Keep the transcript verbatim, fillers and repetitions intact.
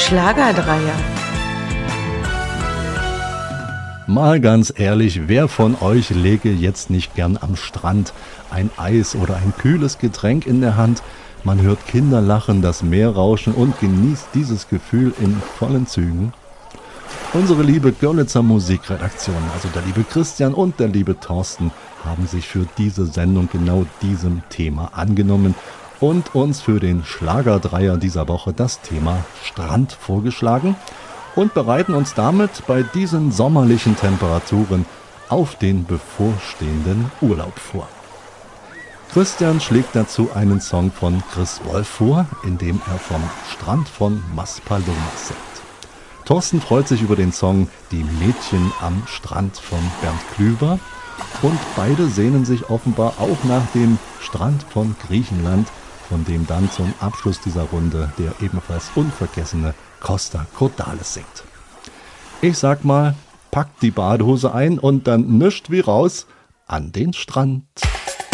Schlagerdreier. Mal ganz ehrlich, wer von euch lege jetzt nicht gern am Strand ein Eis oder ein kühles Getränk in der Hand? Man hört Kinder lachen, das Meer rauschen und genießt dieses Gefühl in vollen Zügen. Unsere liebe Görlitzer Musikredaktion, also der liebe Christian und der liebe Thorsten, haben sich für diese Sendung genau diesem Thema angenommen und uns für den Schlagerdreier dieser Woche das Thema Strand vorgeschlagen und bereiten uns damit bei diesen sommerlichen Temperaturen auf den bevorstehenden Urlaub vor. Christian schlägt dazu einen Song von Chris Wolf vor, in dem er vom Strand von Maspalomas singt. Thorsten freut sich über den Song Die Mädchen am Strand von Bernd Klüver und beide sehnen sich offenbar auch nach dem Strand von Griechenland, von dem dann zum Abschluss dieser Runde der ebenfalls unvergessene Costa Cordalis singt. Ich sag mal, packt die Badehose ein und dann nischt wie raus an den Strand.